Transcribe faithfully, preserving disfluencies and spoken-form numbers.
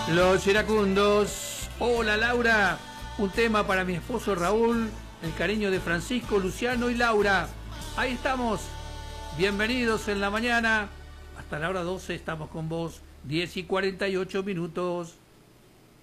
Los iracundos. Hola Laura, un tema para mi esposo Raúl, el cariño de Francisco, Luciano y Laura. Ahí estamos, bienvenidos en la mañana. Hasta la hora doce estamos con vos, diez y cuarenta y ocho minutos.